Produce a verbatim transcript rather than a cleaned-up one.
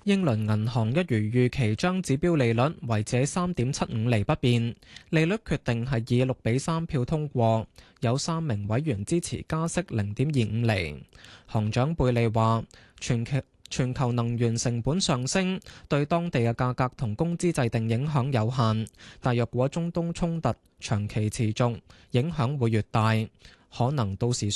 英倫銀行一如預期將指標利率維持三點七五厘不變，利率決定係以六比三票通過，有三名委員支持加息零點二五厘。行長貝利話：全球全球能源成本上升，對當地嘅價格同工資制定影響有限，但若果中東衝突長期持續，影響會越大，可能到時